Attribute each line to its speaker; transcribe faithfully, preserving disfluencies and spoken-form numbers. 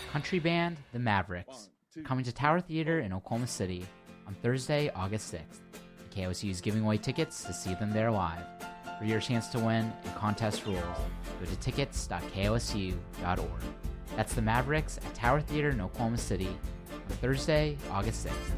Speaker 1: country band The Mavericks, coming to Tower Theater in Oklahoma City on Thursday, August sixth. And K O S U is giving away tickets to see them there live. For your chance to win and contest rules, go to tickets dot k o s u dot org. That's The Mavericks at Tower Theater in Oklahoma City on Thursday, August sixth.